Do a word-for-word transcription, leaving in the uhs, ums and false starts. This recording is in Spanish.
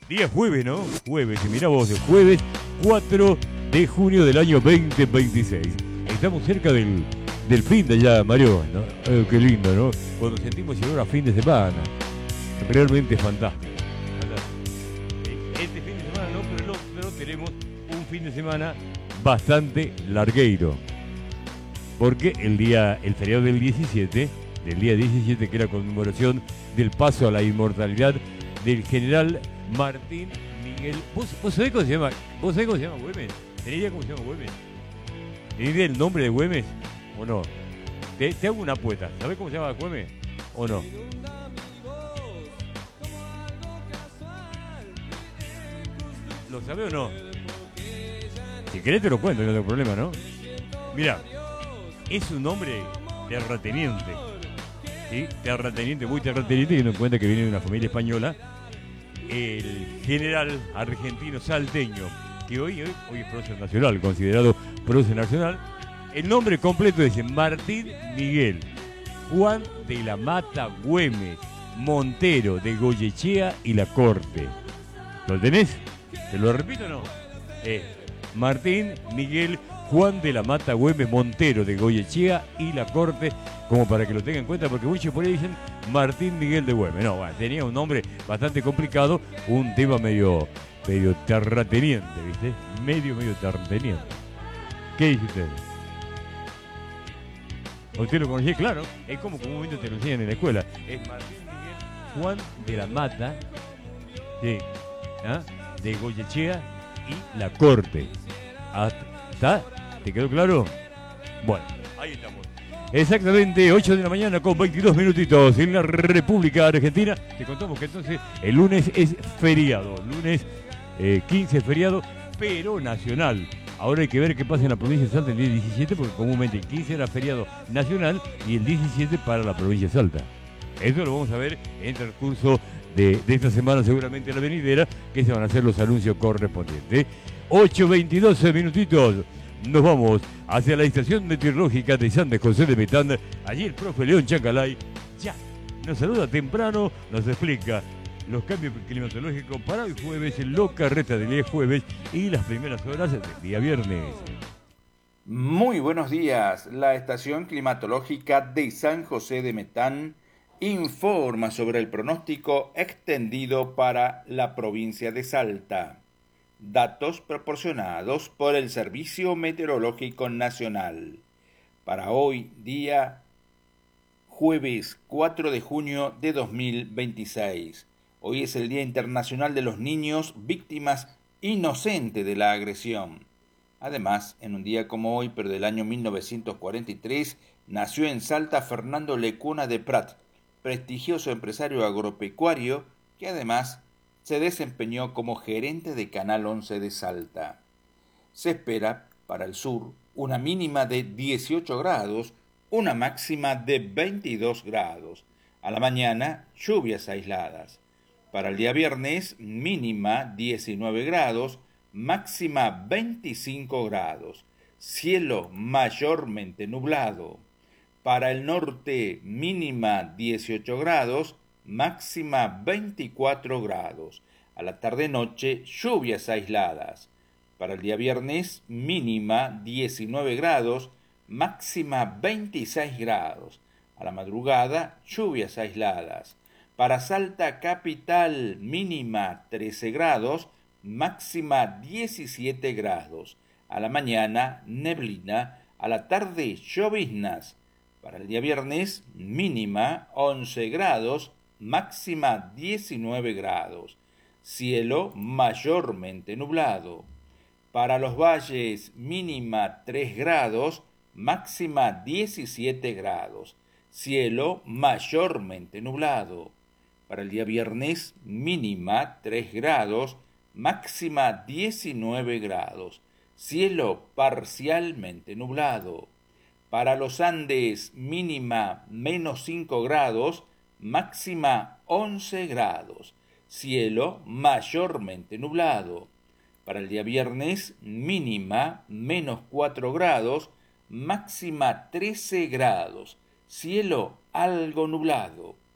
Día jueves, ¿no? Jueves, y mirá vos, el jueves cuatro de junio del año veinte veintiséis. Estamos cerca del, del fin de ya, Mario, ¿no? Eh, qué lindo, ¿no? Cuando sentimos llegar a fin de semana. Realmente fantástico. Este fin de semana no, pero, no, pero tenemos un fin de semana bastante largueiro. Porque el día, el feriado del diecisiete, del día diecisiete, que era conmemoración del paso a la inmortalidad del general Martín Miguel. ¿Vos, vos sabés cómo se llama? ¿Vos sabés cómo se llama Güemes? ¿Tenés idea cómo se llama Güemes? ¿Tenés idea del nombre de Güemes? ¿O no? Te, te hago una apuesta. ¿Sabés cómo se llama Güemes? ¿O no? ¿Lo sabés o no? Si querés te lo cuento, no tengo problema, ¿no? Mirá, es un nombre terrateniente. ¿Sí? Terrateniente, muy terrateniente, teniendo en cuenta que viene de una familia española. El general argentino salteño, que hoy, hoy, hoy es prócer nacional, considerado prócer nacional. El nombre completo es Martín Miguel Juan de la Mata Güemes Montero de Goyechea y La Corte. ¿Lo tenés? ¿Te lo repito o no? Eh, Martín Miguel Juan de la Mata Güemes Montero de Goyechea y La Corte, como para que lo tengan en cuenta, porque muchos por ahí dicen Martín Miguel de Güemes. No, bueno, tenía un nombre bastante complicado, un tema medio, medio terrateniente, ¿viste? Medio, medio terrateniente. ¿Qué dice usted? ¿Usted lo conocía? Claro, es como comúnmente te lo enseñan en la escuela. Es Martín Miguel Juan de la Mata, sí, ¿ah? de Goyechea y La Corte. ¿Está? ¿Te quedó claro? Bueno, ahí estamos. Exactamente, ocho de la mañana con veintidós minutitos en la República Argentina. Te contamos que entonces el lunes es feriado. Lunes eh, quince es feriado, pero nacional. Ahora hay que ver qué pasa en la provincia de Salta el día diecisiete, porque comúnmente el quince era feriado nacional y el diecisiete para la provincia de Salta. Eso lo vamos a ver en el transcurso de, de esta semana, seguramente en la venidera, que se van a hacer los anuncios correspondientes. ocho veintidós minutitos. Nos vamos hacia la estación meteorológica de San José de Metán. Allí el profe León Chacalay ya nos saluda temprano, nos explica los cambios climatológicos para el jueves, en lo carreta del día jueves y las primeras horas del día viernes. Muy buenos días. La estación climatológica de San José de Metán informa sobre el pronóstico extendido para la provincia de Salta. Datos proporcionados por el Servicio Meteorológico Nacional. Para hoy, día jueves cuatro de junio de dos mil veintiséis. Hoy es el Día Internacional de los Niños Víctimas Inocentes de la Agresión. Además, en un día como hoy, pero del año mil novecientos cuarenta y tres, nació en Salta Fernando Lecuna de Prat, prestigioso empresario agropecuario que además se desempeñó como gerente de Canal once de Salta. Se espera, para el sur, una mínima de dieciocho grados, una máxima de veintidós grados. A la mañana, lluvias aisladas. Para el día viernes, mínima diecinueve grados, máxima veinticinco grados. Cielo mayormente nublado. Para el norte, mínima dieciocho grados, máxima veinticuatro grados. A la tarde-noche, lluvias aisladas. Para el día viernes, mínima diecinueve grados, máxima veintiséis grados. A la madrugada, lluvias aisladas. Para Salta capital, mínima trece grados, máxima diecisiete grados. A la mañana, neblina. A la tarde, lloviznas. Para el día viernes, mínima once grados, máxima diecinueve grados. Cielo mayormente nublado. Para los valles, mínima tres grados, máxima diecisiete grados. Cielo mayormente nublado. Para el día viernes, mínima tres grados, máxima diecinueve grados. Cielo parcialmente nublado. Para los Andes, mínima menos cinco grados, máxima once grados. Cielo mayormente nublado. Para el día viernes, mínima menos cuatro grados, máxima trece grados. Cielo algo nublado.